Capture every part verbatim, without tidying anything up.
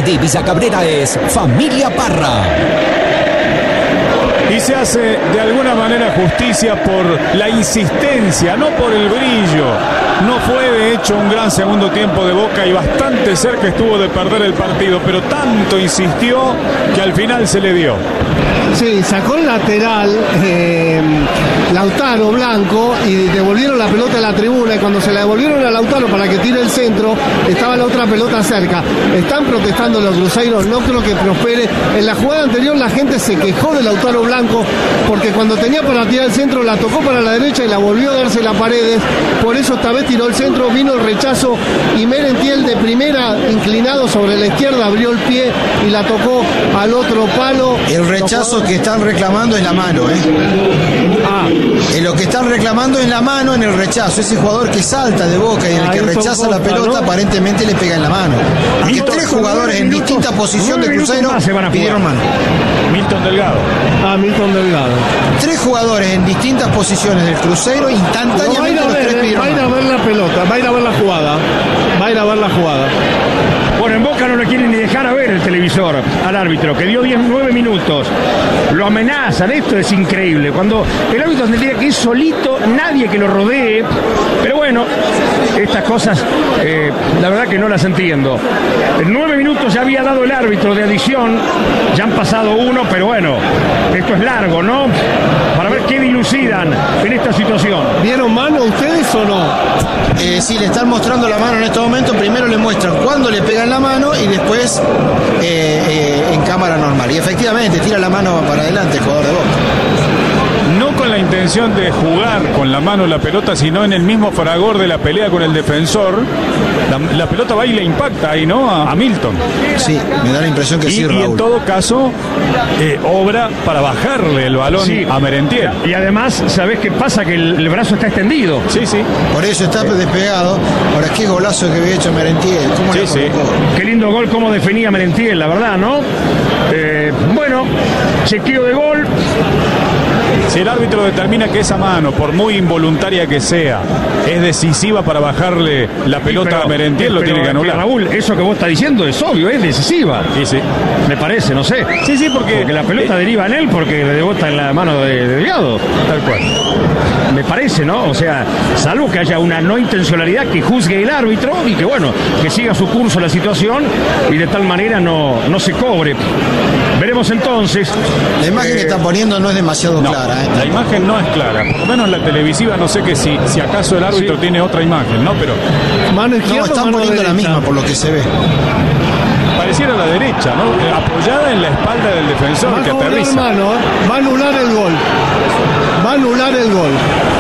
de Villa Cabrera es Familia Parra. Y se hace de alguna manera justicia por la insistencia, no por el brillo. No fue de hecho un gran segundo tiempo de Boca y bastante cerca estuvo de perder el partido, pero tanto insistió que al final se le dio. Sí, sacó el lateral eh, Lautaro Blanco y devolvieron la pelota a la tribuna, y cuando se la devolvieron a Lautaro para que tire el centro, estaba la otra pelota cerca. Están protestando los cruceros, no creo que prospere. En la jugada anterior la gente se quejó de Lautaro Blanco porque cuando tenía para tirar el centro la tocó para la derecha y la volvió a darse las paredes. Por eso esta vez tiró el centro, vino el rechazo y Merentiel de primera, inclinado sobre la izquierda, abrió el pie y la tocó al otro palo. El rechazo que están reclamando es la mano, ¿eh? Ah. Eh, lo que están reclamando es la mano en el rechazo. Ese jugador que salta de Boca y el que rechaza la pelota, aparentemente le pega en la mano. Porque tres jugadores en distinta posición de Cruzeiro pidieron mano. Milton Delgado. Ah, Milton Delgado. Tres jugadores en distintas posiciones del Cruzeiro, instantáneamente no, los ver, tres pidieron va a ir a mano. ver la pelota, va a ir a ver la jugada. Va a ir a ver la jugada. Bueno, en Boca no le quieren ni dejar a ver el televisor al árbitro, que dio diecinueve minutos. Lo amenazan, esto es increíble. Cuando el árbitro tendría que ir solito, nadie que lo rodee. Pero bueno, estas cosas, eh, la verdad que no las entiendo. En nueve minutos ya había dado el árbitro de adición, ya han pasado uno, pero bueno, esto es largo, ¿no? Para ver qué dilucidan en esta situación. ¿Vieron mano ustedes o no? Eh, sí, le están mostrando la mano en este momento. Primero le muestran cuándo le pegan la mano y después eh, eh, en cámara normal. Y efectivamente tira la mano para adelante el jugador de Boca. No con la intención de jugar con la mano la pelota, sino en el mismo fragor de la pelea con el defensor. La, la pelota va y le impacta ahí, ¿no? A, a Milton. Sí, me da la impresión que y, sí, Raúl. Y en todo caso, eh, obra para bajarle el balón sí. a Merentiel. Y además, ¿sabés qué pasa? Que el, el brazo está extendido. Sí, sí. Por eso está despegado. Ahora, qué golazo que había hecho Merentiel. ¿Cómo sí, le sí. Qué lindo gol, cómo definía Merentiel, la verdad, ¿no? Eh, bueno, chequeo de gol. Si el árbitro determina que esa mano, por muy involuntaria que sea, es decisiva para bajarle la pelota pero, a Merentiel, lo pero, tiene que anular. Raúl, eso que vos estás diciendo es obvio, es decisiva. Sí, sí. Me parece, no sé. Sí, sí, porque... Porque la pelota eh, deriva en él porque le rebota en la mano de, de Delgado. Tal cual. Me parece, ¿no? O sea, salvo que haya una no intencionalidad que juzgue el árbitro y que, bueno, que siga su curso la situación y de tal manera no, no se cobre. Veremos entonces. La imagen eh, que está poniendo no es demasiado no, clara. ¿eh? La imagen no es clara. Por lo menos la televisiva, no sé que si, si acaso el árbitro sí. tiene otra imagen, ¿no? Pero. Mano izquierda, no, están mano poniendo derecha. la misma por lo que se ve. Pareciera la derecha, ¿no? Eh, apoyada en la espalda del defensor va que aterriza. Mano, ¿eh? Va a anular el gol. Va a anular el gol.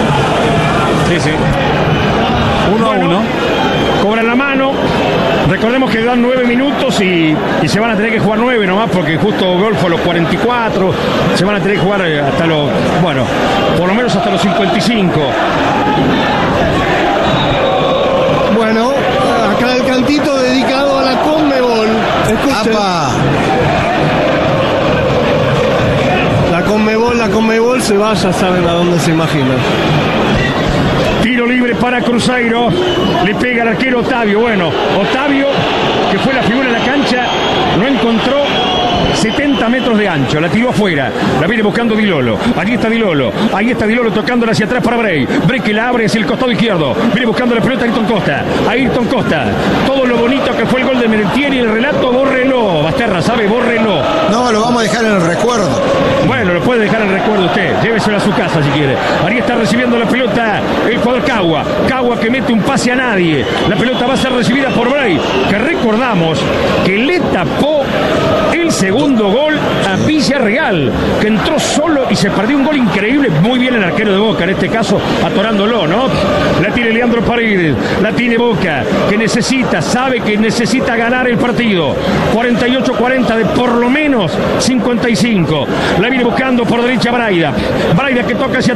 Sí, sí. Uno bueno, a uno. Cobran la mano. Recordemos que dan nueve minutos y, y se van a tener que jugar nueve nomás porque justo gol fue a los cuarenta y cuatro. Se van a tener que jugar hasta los, bueno, por lo menos hasta los cincuenta y cinco. Bueno, acá el cantito dedicado a la Conmebol. Escuchen. ¡Apa! La Conmebol, la Conmebol se va, ya saben a dónde se imaginan. Tiro libre para Cruzeiro. Le pega al arquero Otavio. Bueno, Otavio, que fue la figura de la cancha, no encontró setenta metros de ancho, la tiró afuera, la viene buscando Di Lolo, allí está Di Lolo, ahí está Di Lolo tocándola hacia atrás para Bray, Bray que la abre hacia el costado izquierdo, viene buscando la pelota a Ayrton Costa, Ayrton Costa, todo lo bonito que fue el gol de Merentiel y el relato, bórrelo, Basterra, ¿sabe? Bórrelo. No, lo vamos a dejar en el recuerdo. Bueno, lo puede dejar en el recuerdo usted, lléveselo a su casa si quiere. Ahí está recibiendo la pelota el jugador Cagua, Cagua que mete un pase a nadie, la pelota va a ser recibida por Bray, que recordamos que le tapó el segundo gol a Villarreal, que entró solo y se perdió un gol increíble. Muy bien el arquero de Boca, en este caso atorándolo, ¿no? La tiene Leandro Paredes, la tiene Boca, que necesita, sabe que necesita ganar el partido. cuarenta y ocho cuarenta de por lo menos cincuenta y cinco. La viene buscando por derecha Braida. Braida que toca hacia